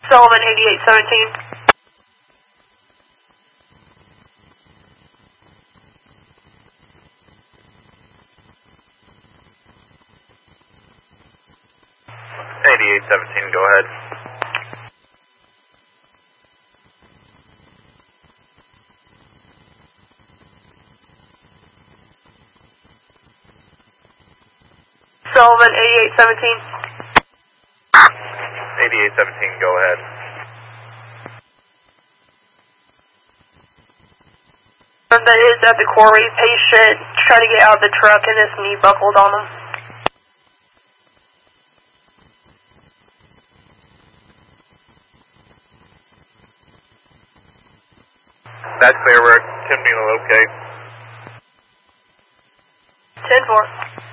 Sullivan 8817. Go ahead. Sullivan 8817. 8817, go ahead. That is at the quarry. Patient trying to get out of the truck and his knee buckled on him. That's clear, we're attempting to locate. 10-4.